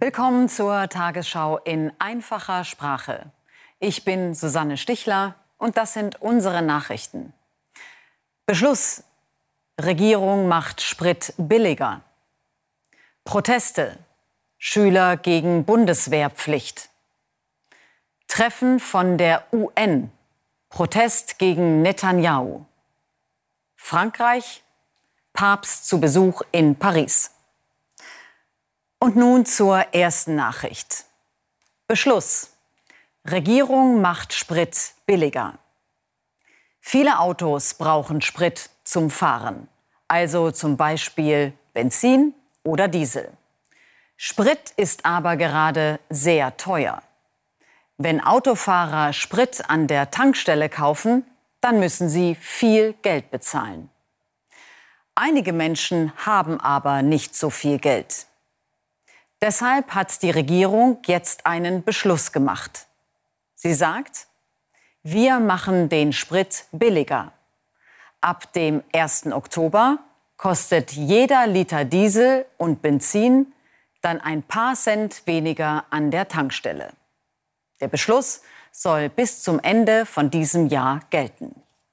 Willkommen zur Tagesschau in einfacher Sprache. Ich bin Susanne Stichler und das sind unsere Nachrichten. Beschluss: Regierung macht Sprit billiger. Proteste: Schüler gegen Bundeswehrpflicht. Treffen von der UN: Protest gegen Netanyahu. Frankreich: Papst zu Besuch in Paris. Und nun zur ersten Nachricht. Beschluss: Regierung macht Sprit billiger. Viele Autos brauchen Sprit zum Fahren, also zum Beispiel Benzin oder Diesel. Sprit ist aber gerade sehr teuer. Wenn Autofahrer Sprit an der Tankstelle kaufen, dann müssen sie viel Geld bezahlen. Einige Menschen haben aber nicht so viel Geld. Deshalb hat die Regierung jetzt einen Beschluss gemacht. Sie sagt: Wir machen den Sprit billiger. Ab dem 1. Oktober kostet jeder Liter Diesel und Benzin dann ein paar Cent weniger an der Tankstelle. Der Beschluss soll bis zum Ende von diesem Jahr gelten.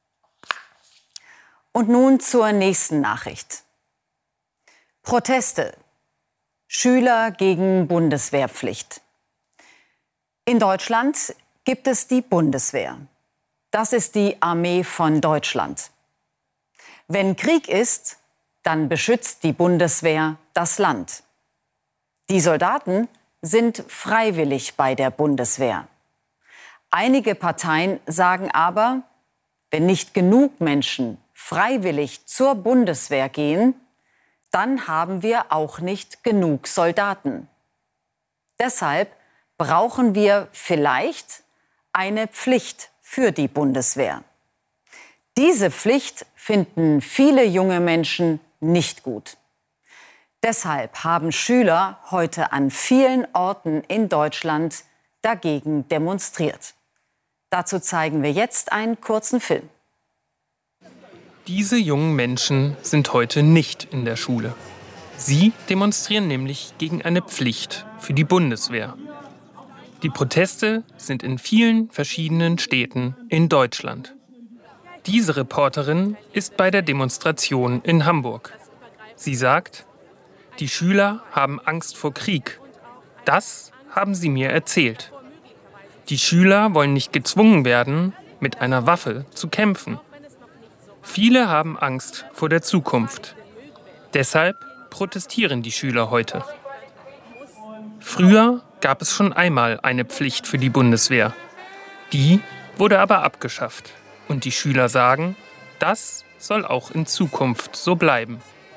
Und nun zur nächsten Nachricht. Proteste: Schüler gegen Bundeswehrpflicht. In Deutschland gibt es die Bundeswehr. Das ist die Armee von Deutschland. Wenn Krieg ist, dann beschützt die Bundeswehr das Land. Die Soldaten sind freiwillig bei der Bundeswehr. Einige Parteien sagen aber, wenn nicht genug Menschen freiwillig zur Bundeswehr gehen, dann haben wir auch nicht genug Soldaten. Deshalb brauchen wir vielleicht eine Pflicht für die Bundeswehr. Diese Pflicht finden viele junge Menschen nicht gut. Deshalb haben Schüler heute an vielen Orten in Deutschland dagegen demonstriert. Dazu zeigen wir jetzt einen kurzen Film. Diese jungen Menschen sind heute nicht in der Schule. Sie demonstrieren nämlich gegen eine Pflicht für die Bundeswehr. Die Proteste sind in vielen verschiedenen Städten in Deutschland. Diese Reporterin ist bei der Demonstration in Hamburg. Sie sagt: Die Schüler haben Angst vor Krieg. Das haben sie mir erzählt. Die Schüler wollen nicht gezwungen werden, mit einer Waffe zu kämpfen. Viele haben Angst vor der Zukunft. Deshalb protestieren die Schüler heute. Früher gab es schon einmal eine Pflicht für die Bundeswehr. Die wurde aber abgeschafft. Und die Schüler sagen, das soll auch in Zukunft so bleiben.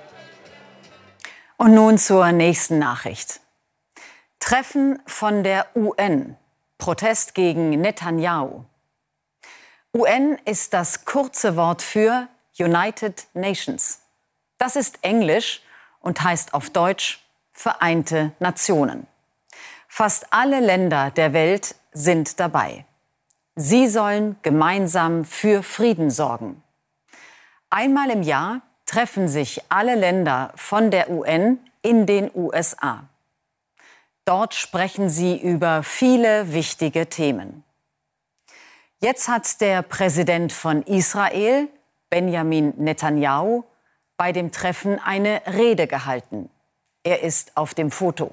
Und nun zur nächsten Nachricht. Treffen von der UN. Protest gegen Netanyahu. UN ist das kurze Wort für United Nations. Das ist Englisch und heißt auf Deutsch Vereinte Nationen. Fast alle Länder der Welt sind dabei. Sie sollen gemeinsam für Frieden sorgen. Einmal im Jahr treffen sich alle Länder von der UN in den USA. Dort sprechen sie über viele wichtige Themen. Jetzt hat der Präsident von Israel, Benjamin Netanyahu, bei dem Treffen eine Rede gehalten. Er ist auf dem Foto.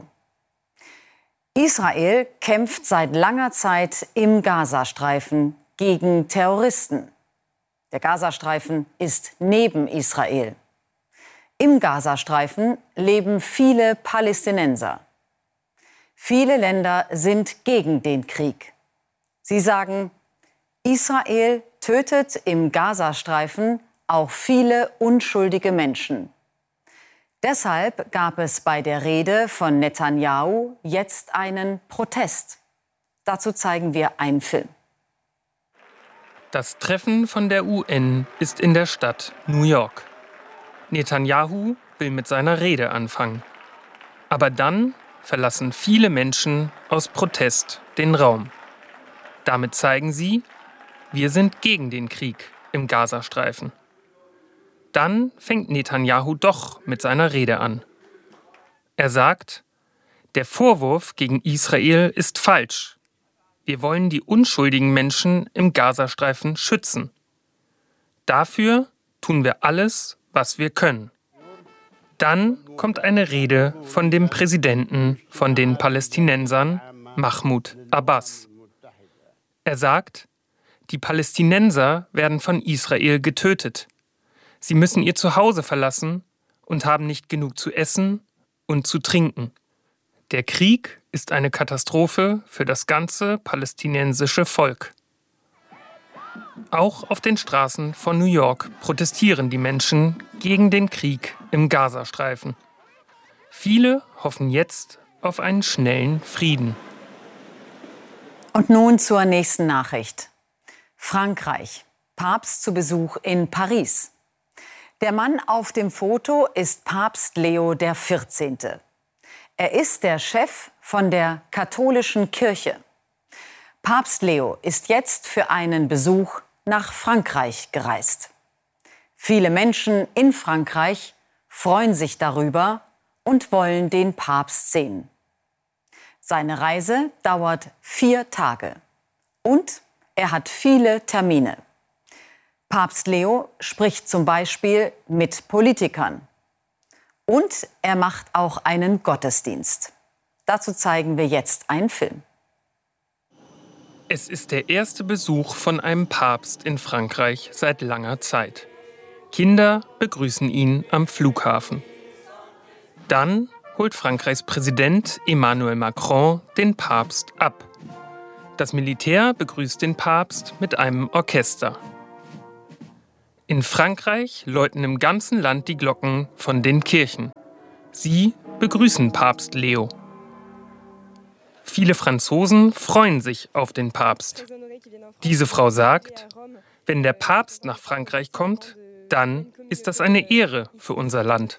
Israel kämpft seit langer Zeit im Gazastreifen gegen Terroristen. Der Gazastreifen ist neben Israel. Im Gazastreifen leben viele Palästinenser. Viele Länder sind gegen den Krieg. Sie sagen, Israel tötet im Gazastreifen auch viele unschuldige Menschen. Deshalb gab es bei der Rede von Netanyahu jetzt einen Protest. Dazu zeigen wir einen Film. Das Treffen von der UN ist in der Stadt New York. Netanyahu will mit seiner Rede anfangen. Aber dann verlassen viele Menschen aus Protest den Raum. Damit zeigen sie, wir sind gegen den Krieg im Gazastreifen. Dann fängt Netanyahu doch mit seiner Rede an. Er sagt, Der Vorwurf gegen Israel ist falsch. Wir wollen die unschuldigen Menschen im Gazastreifen schützen. Dafür tun wir alles, was wir können. Dann kommt eine Rede von dem Präsidenten von den Palästinensern, Mahmoud Abbas. Er sagt, die Palästinenser werden von Israel getötet. Sie müssen ihr Zuhause verlassen und haben nicht genug zu essen und zu trinken. Der Krieg ist eine Katastrophe für das ganze palästinensische Volk. Auch auf den Straßen von New York protestieren die Menschen gegen den Krieg im Gazastreifen. Viele hoffen jetzt auf einen schnellen Frieden. Und nun zur nächsten Nachricht. Frankreich. Papst zu Besuch in Paris. Der Mann auf dem Foto ist Papst Leo XIV. Er ist der Chef von der katholischen Kirche. Papst Leo ist jetzt für einen Besuch nach Frankreich gereist. Viele Menschen in Frankreich freuen sich darüber und wollen den Papst sehen. Seine Reise dauert 4 Tage und er hat viele Termine. Papst Leo spricht zum Beispiel mit Politikern. Und er macht auch einen Gottesdienst. Dazu zeigen wir jetzt einen Film. Es ist der erste Besuch von einem Papst in Frankreich seit langer Zeit. Kinder begrüßen ihn am Flughafen. Dann holt Frankreichs Präsident Emmanuel Macron den Papst ab. Das Militär begrüßt den Papst mit einem Orchester. In Frankreich läuten im ganzen Land die Glocken von den Kirchen. Sie begrüßen Papst Leo. Viele Franzosen freuen sich auf den Papst. Diese Frau sagt, wenn der Papst nach Frankreich kommt, dann ist das eine Ehre für unser Land.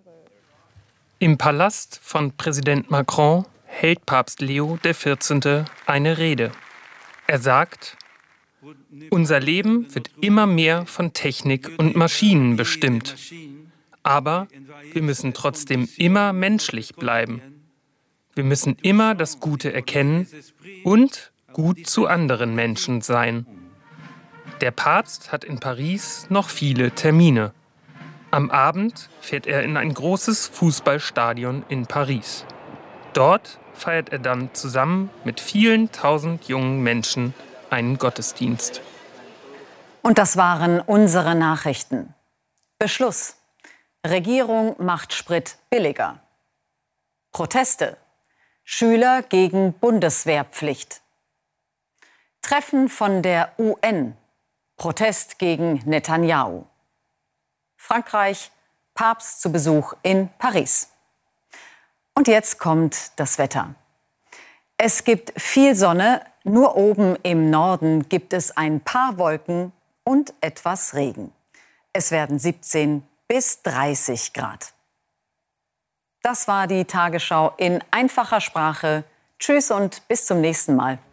Im Palast von Präsident Macron hält Papst Leo XIV. Eine Rede. Er sagt, unser Leben wird immer mehr von Technik und Maschinen bestimmt. Aber wir müssen trotzdem immer menschlich bleiben. Wir müssen immer das Gute erkennen und gut zu anderen Menschen sein. Der Papst hat in Paris noch viele Termine. Am Abend fährt er in ein großes Fußballstadion in Paris. Dort feiert er dann zusammen mit vielen tausend jungen Menschen einen Gottesdienst. Und das waren unsere Nachrichten. Beschluss. Regierung macht Sprit billiger. Proteste. Schüler gegen Bundeswehrpflicht. Treffen von der UN. Protest gegen Netanyahu. Frankreich. Papst zu Besuch in Paris. Und jetzt kommt das Wetter. Es gibt viel Sonne, nur oben im Norden gibt es ein paar Wolken und etwas Regen. Es werden 17 bis 30 Grad. Das war die Tagesschau in einfacher Sprache. Tschüss und bis zum nächsten Mal.